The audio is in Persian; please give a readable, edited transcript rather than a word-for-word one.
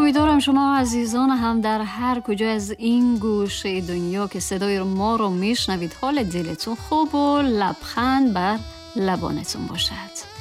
امیدوارم شما عزیزان هم در هر کجا از این گوشه دنیا که صدای ما رو میشنوید حال دلتون خوب و لبخند بر لبانتون باشد.